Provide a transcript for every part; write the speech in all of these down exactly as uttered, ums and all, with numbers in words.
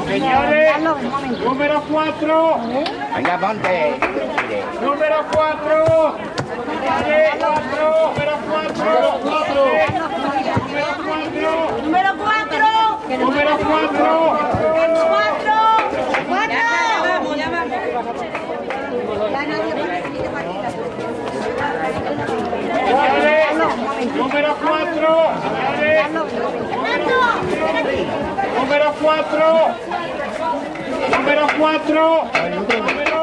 Señores, número cuatro. Venga, ponte. Número cuatro. Cuatro. Número cuatro. Cuatro. Número cuatro. Número cuatro. Número cuatro. Cuatro. Cuatro. Señores, número cuatro. Señores, número cuatro. Número cuatro. Número.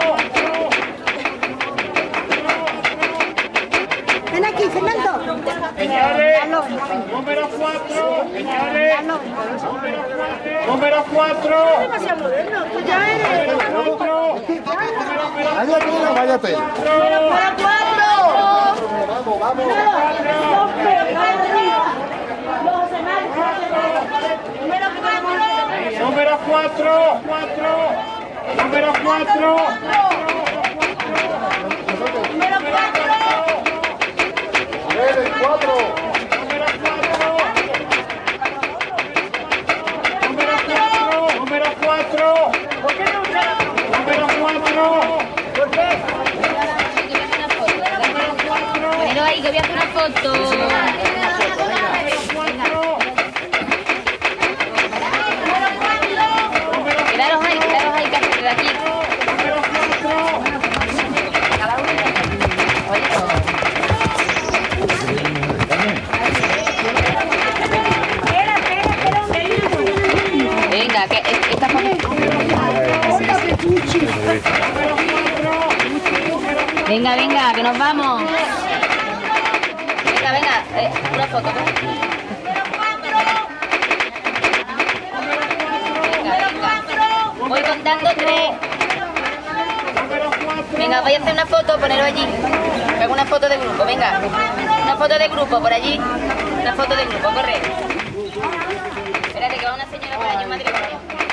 Ven aquí, Fernando. Señores, número cuatro. Señores, número cuatro. Demasiado moderno. Tú ya eres. Número cuatro. Váyate, váyate. Número cuatro. Vamos, vamos. Número cuatro. Número cuatro. Cuatro. Número cuatro. Número cuatro. Eres cuatro. Número cuatro. Número cuatro. Número cuatro. ¿Por qué no? Número cuatro. ¿Por qué? Ponelo ahí que voy a hacer una foto. Quedaros ahí, quedaros ahí, que hacer de aquí. Venga, que esta foto. Venga, venga, que nos vamos. Venga, venga, eh, una foto. Venga, venga. Voy contando tres. Venga, voy a hacer una foto, ponerlo allí. Hago una foto de grupo, venga. Una foto de grupo por allí. Una foto de grupo, corre. Espérate que va una señora por allí, un matrimonio.